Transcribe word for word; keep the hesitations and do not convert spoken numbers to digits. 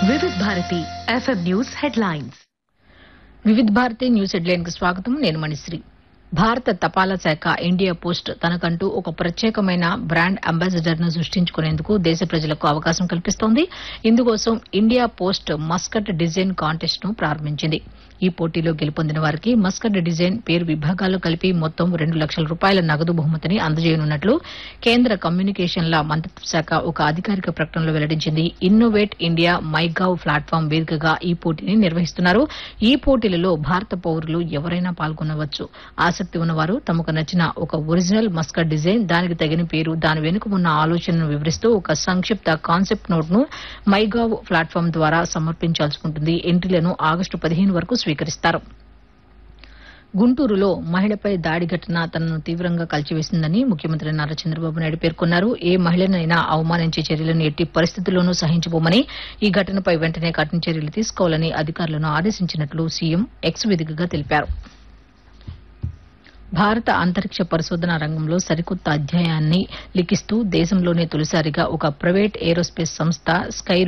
వివిధ Bharati FM news headlines. వివిధ Bharati news headline కు స్వాగతం. నేను మణిశ్రీ. భారత తపాలా శాఖ ఇండియా పోస్ట్ తనకంటూ ఒక ప్రత్యేకమైన బ్రాండ్ అంబాసిడర్ ను సృష్టించుకునేందుకు దేశ ప్రజలకు అవకాశం కల్పిస్తోంది. ఇందుకోసం India post Muscat design contest ను ప్రారంభించింది. ఈ పోటీలో గెలుపొందిన వారికి మస్కట్ డిజైన్ పేరు విభాగాల్లో కలిపి మొత్తం రెండు లక్షల రూపాయల నగదు బహుమతిని అందజేయనున్నట్లు కేంద్ర కమ్యూనికేషన్ల మంత్రిత్వ శాఖ ఒక అధికారిక ప్రకటనలో వెల్లడించింది. ఇన్నోవేట్ ఇండియా మైగావ్ ప్లాట్ఫామ్ వేదికగా ఈ పోటీని నిర్వహిస్తున్నారు. ఈ పోటీలలో భారత పౌరులు ఎవరైనా పాల్గొనవచ్చు. ఆసక్తి ఉన్నవారు తమకు నచ్చిన ఒక ఒరిజినల్ మస్కట్ డిజైన్, దానికి తగిన పేరు, దాని వెనుక ఉన్న ఆలోచనను వివరిస్తూ ఒక సంక్షిప్త కాన్సెప్ట్ నోట్ ను మైగావ్ ప్లాట్ఫామ్ ద్వారా సమర్పించాల్సి ఉంటుంది. ఎంట్రీలను ఆగస్టు పదిహేను వరకు స్వీకరిస్తారు. గుంటూరులో మహిళపై దాడి ఘటన తనను తీవ్రంగా కలిచివేసిందని ముఖ్యమంత్రి నారా చంద్రబాబు నాయుడు పేర్కొన్నారు. ఏ మహిళనైనా అవమానించే చర్యలను ఎట్టి పరిస్థితుల్లోనూ సహించబోమని, ఈ ఘటనపై వెంటనే కఠిన చర్యలు తీసుకోవాలని అధికారులను ఆదేశించినట్లు సీఎం ఎక్స్ వేదికగా తెలిపారు. భారత అంతరిక్ష పరిశోధన రంగంలో సరికొత్త అధ్యాయాన్ని లిఖిస్తూ దేశంలోనే తొలిసారిగా ఒక ప్రైవేట్ ఏరోస్పేస్ సంస్థ స్కై